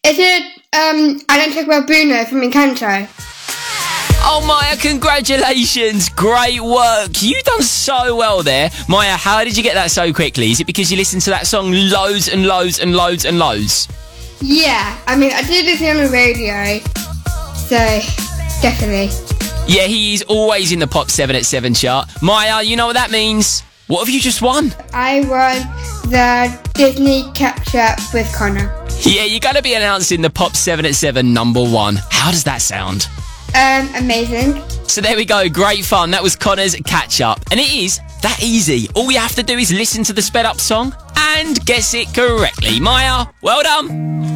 Is it, I Don't Talk About Bruno from Encanto? Oh, Maya, congratulations. Great work. You've done so well there. Maya, how did you get that so quickly? Is it because you listened to that song loads and loads and loads and loads? Yeah, I mean, I did listen on the radio, so definitely. Yeah, he is always in the Pop 7 at 7 chart. Maya, you know what that means? What have you just won? I won the Disney Catch-Up with Connor. Yeah, you're going to be announcing the Pop 7 at 7 number 1. How does that sound? Amazing. So there we go, great fun. That was Connor's catch-up. And it is that easy. All you have to do is listen to the sped-up song and guess it correctly. Maya, well done.